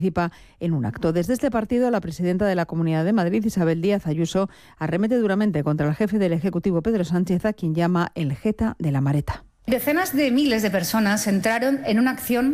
participa en un acto. Desde este partido, la presidenta de la Comunidad de Madrid, Isabel Díaz Ayuso, arremete duramente contra el jefe del Ejecutivo, Pedro Sánchez, a quien llama el Jeta de la Mareta. Decenas de miles de personas entraron en una acción